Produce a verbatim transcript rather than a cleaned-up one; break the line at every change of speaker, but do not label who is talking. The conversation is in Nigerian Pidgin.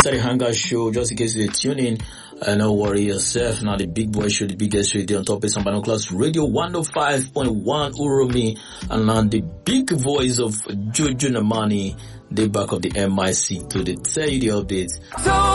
inside the Hangar Show, just in case you're tuning. Uh, no worry yourself. Now the big boy show, the biggest radio on top is on Binoculars Radio one oh five point one Uromi, and now the big voice of Jojo Namani, the back of the M I C to the tell you the updates. So